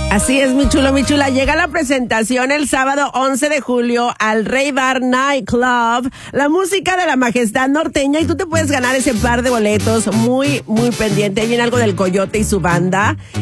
Así es, mi chulo, mi chula. Llega la presentación el sábado 11 de julio al Rey Bar Night Club, la música de la majestad norteña, y tú te puedes ganar ese par de boletos muy, muy pendiente. Ahí viene algo del Coyote y su banda.